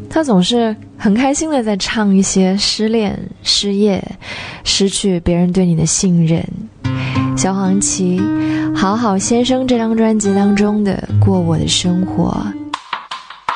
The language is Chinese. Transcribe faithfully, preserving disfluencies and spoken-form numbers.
他总是很开心的在唱一些失恋、失业、失去别人对你的信任。萧煌奇《好好先生》这张专辑当中的《过我的生活》，